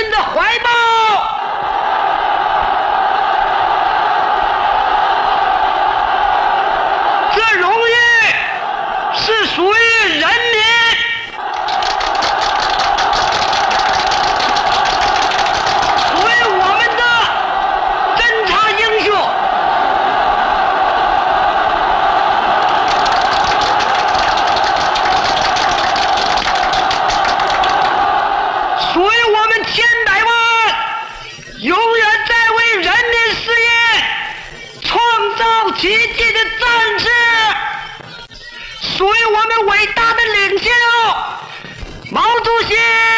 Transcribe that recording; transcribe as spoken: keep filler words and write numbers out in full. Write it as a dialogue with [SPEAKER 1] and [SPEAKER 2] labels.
[SPEAKER 1] 人的怀抱。这荣誉是属于人民。属于我们的侦察英雄。属于我们千百万永远在为人民事业创造奇迹的战士，属于我们伟大的领袖毛主席。